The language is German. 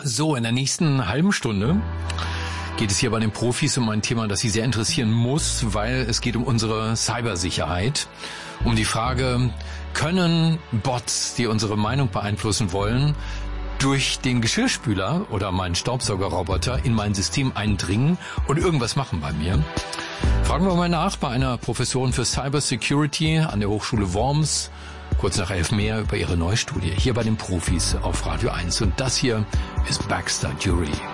So, in der nächsten halben Stunde geht es hier bei den Profis um ein Thema, das Sie sehr interessieren muss, weil es geht um unsere Cybersicherheit. Um die Frage, können Bots, die unsere Meinung beeinflussen wollen, durch den Geschirrspüler oder meinen Staubsaugerroboter in mein System eindringen und irgendwas machen bei mir? Fragen wir mal nach bei einer Professorin für Cybersecurity an der Hochschule Worms. Kurz nach 11 mehr über ihre neue Studie hier bei den Profis auf Radio 1. Und das hier ist Baxter Dury.